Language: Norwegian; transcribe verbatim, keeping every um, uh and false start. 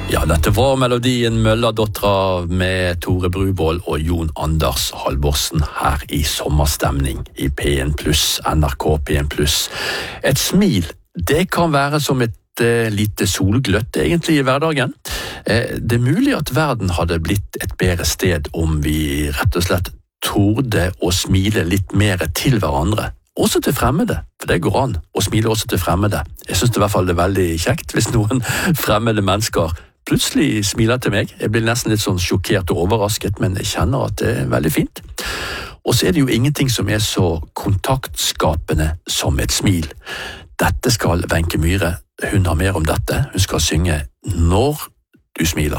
Ja, dette var melodien Møllerdottera med Tore Bruvoll og Jon Anders Halvorsen her i sommerstemning i P en pluss, N R K P en pluss. Et smil, det kan være som et eh, lite solgløtt egentlig i hverdagen. Eh, det er mulig at verden hadde blitt et bedre sted om vi rett og slett torde å smile litt mer til hverandre. Også til fremmede, for det går an å smile også til fremmede. Jeg synes det i hvert fall er veldig kjekt hvis noen fremmede mennesker plutselig smiler til meg. Jeg blir nesten litt sånn sjokkert og overrasket, men jeg kjenner at det er veldig fint. Og så er det jo ingenting som er så kontaktskapende som et smil. Dette skal Wenche Myhre, hun har mer om dette. Hun skal synge Når du smiler.